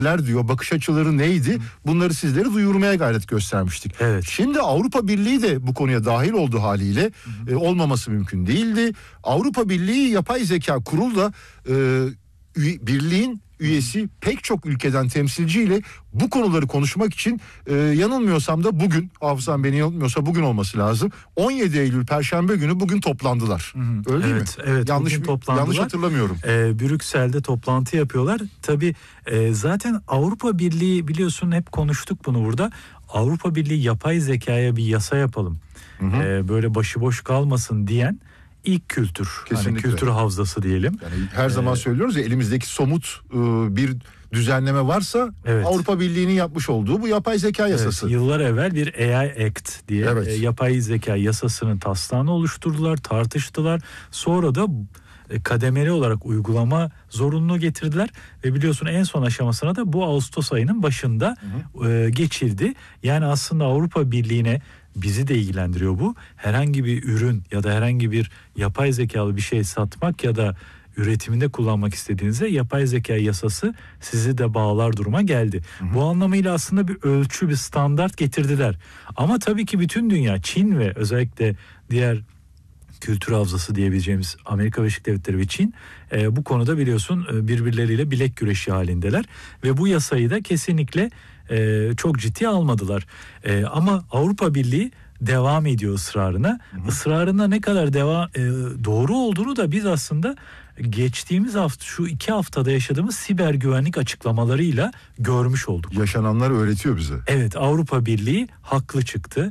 diyor, bakış açıları neydi? Bunları sizlere duyurmaya gayret göstermiştik. Evet. Şimdi Avrupa Birliği de bu konuya dahil olduğu haliyle olmaması mümkün değildi. Avrupa Birliği Yapay Zeka Kurulu da birliğin üyesi pek çok ülkeden temsilciyle bu konuları konuşmak için yanılmıyorsam da bugün, hafızam beni yanıltmıyorsa bugün olması lazım. 17 Eylül Perşembe günü bugün toplandılar. Öyle değil mi? Evet, yanlış hatırlamıyorum. Brüksel'de toplantı yapıyorlar. Tabii zaten Avrupa Birliği, biliyorsun hep konuştuk bunu burada. Avrupa Birliği yapay zekaya bir yasa yapalım. Böyle başıboş kalmasın diyen İlk kültür. Hani kültür havzası diyelim. Yani her zaman söylüyoruz ya, elimizdeki somut bir düzenleme varsa Avrupa Birliği'nin yapmış olduğu bu yapay zeka yasası. Yıllar evvel bir AI Act diye yapay zeka yasasının taslağını oluşturdular, tartıştılar. Sonra da kademeli olarak uygulama zorunluluğu getirdiler ve biliyorsun en son aşamasına da bu Ağustos ayının başında geçildi. Yani aslında Avrupa Birliği'ne, bizi de ilgilendiriyor bu. Herhangi bir ürün ya da herhangi bir yapay zekalı bir şey satmak ya da üretiminde kullanmak istediğinizde yapay zeka yasası sizi de bağlar duruma geldi. Bu anlamıyla aslında bir ölçü, bir standart getirdiler. Ama tabii ki bütün dünya, Çin ve özellikle diğer kültür havzası diyebileceğimiz Amerika Birleşik Devletleri ve Çin bu konuda biliyorsun birbirleriyle bilek güreşi halindeler. Ve bu yasayı da kesinlikle çok ciddiye almadılar. Ama Avrupa Birliği devam ediyor ısrarına. Israrına ne kadar doğru olduğunu da biz aslında geçtiğimiz hafta, şu 2 haftada yaşadığımız siber güvenlik açıklamalarıyla görmüş olduk. Yaşananlar öğretiyor bize. Evet, Avrupa Birliği haklı çıktı.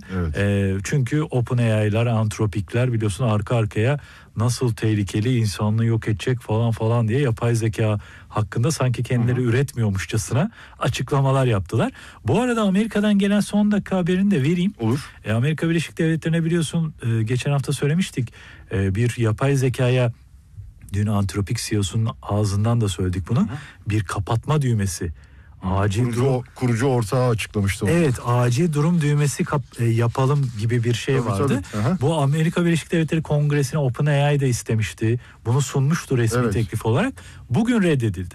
Çünkü OpenAI'lar, Anthropic'ler biliyorsun arka arkaya nasıl tehlikeli, insanlığı yok edecek falan diye yapay zeka hakkında sanki kendileri üretmiyormuşçasına açıklamalar yaptılar. Bu arada Amerika'dan gelen son dakika haberini de vereyim. Olur. Amerika Birleşik Devletleri'ne biliyorsun geçen hafta söylemiştik, bir yapay zekaya, dün Anthropic CEO'sunun ağzından da söyledik bunu, bir kapatma düğmesi. Kurucu ortağı açıklamıştı onu. Evet, acil durum düğmesi yapalım gibi bir şey vardı. Bu Amerika Birleşik Devletleri Kongresi'ne OpenAI da istemişti. Bunu sunmuştu resmi teklif olarak. Bugün reddedildi.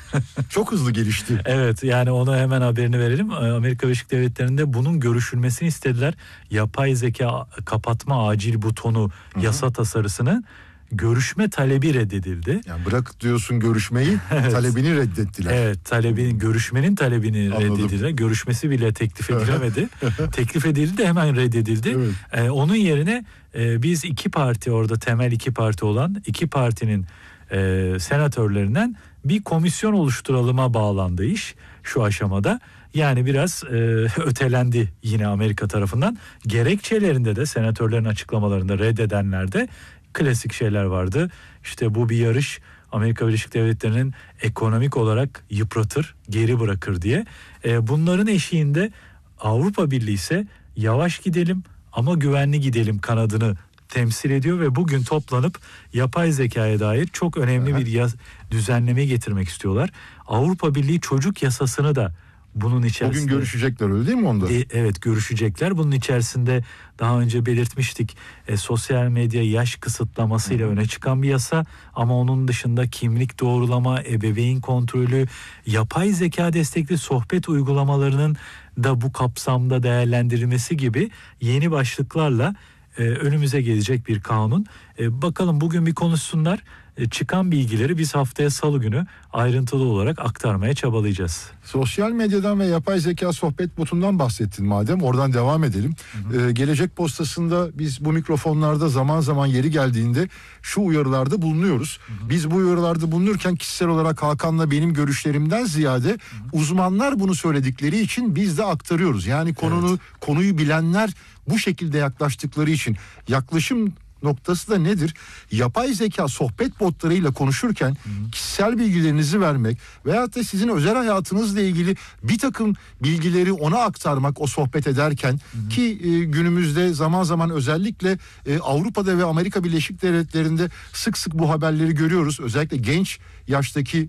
Çok hızlı gelişti. Evet, yani ona hemen haberini verelim. Amerika Birleşik Devletleri'nde bunun görüşülmesini istediler. Yapay zeka kapatma acil butonu yasa tasarısını. Görüşme talebi reddedildi. Yani bırak diyorsun görüşmeyi, talebini reddettiler. Evet, görüşmenin talebini reddedildi. Görüşmesi bile teklif edilemedi. Teklif edildi de hemen reddedildi. Onun yerine biz iki parti, orada temel iki parti olan iki partinin senatörlerinden bir komisyon oluşturalıma bağlandı iş şu aşamada. Yani biraz ötelendi yine Amerika tarafından. Gerekçelerinde de, senatörlerin açıklamalarında reddedenlerde klasik şeyler vardı. İşte bu bir yarış, Amerika Birleşik Devletleri'nin ekonomik olarak yıpratır, geri bırakır diye. Bunların eşiğinde Avrupa Birliği ise yavaş gidelim ama güvenli gidelim kanadını temsil ediyor ve bugün toplanıp yapay zekaya dair çok önemli bir düzenleme getirmek istiyorlar. Avrupa Birliği çocuk yasasını da bunun içerisinde... Bugün görüşecekler, öyle değil mi onda? Evet, görüşecekler. Bunun içerisinde daha önce belirtmiştik, sosyal medya yaş kısıtlamasıyla öne çıkan bir yasa, ama onun dışında kimlik doğrulama, ebeveyn kontrolü, yapay zeka destekli sohbet uygulamalarının da bu kapsamda değerlendirilmesi gibi yeni başlıklarla önümüze gelecek bir kanun. Bakalım bugün bir konuşsunlar. Çıkan bilgileri biz haftaya Salı günü ayrıntılı olarak aktarmaya çabalayacağız. Sosyal medyadan ve yapay zeka sohbet botundan bahsettin madem, oradan devam edelim. Gelecek Postası'nda biz bu mikrofonlarda zaman zaman yeri geldiğinde şu uyarılarda bulunuyoruz. Biz bu uyarılarda bulunurken kişisel olarak Hakan'la benim görüşlerimden ziyade uzmanlar bunu söyledikleri için biz de aktarıyoruz. Yani konuyu bilenler bu şekilde yaklaştıkları için. Yaklaşım noktası da nedir? Yapay zeka sohbet botlarıyla konuşurken kişisel bilgilerinizi vermek veyahut da sizin özel hayatınızla ilgili bir takım bilgileri ona aktarmak o sohbet ederken, ki günümüzde zaman zaman özellikle Avrupa'da ve Amerika Birleşik Devletleri'nde sık sık bu haberleri görüyoruz. Özellikle genç yaştaki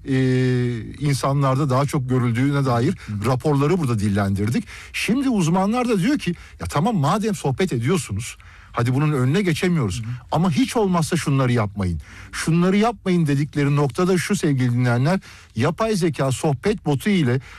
insanlarda daha çok görüldüğüne dair raporları burada dillendirdik. Şimdi uzmanlar da diyor ki ya tamam, madem sohbet ediyorsunuz, Hadi bunun önüne geçemiyoruz. Ama hiç olmazsa şunları yapmayın. Şunları yapmayın dedikleri noktada şu sevgili dinleyenler, yapay zeka sohbet botu ile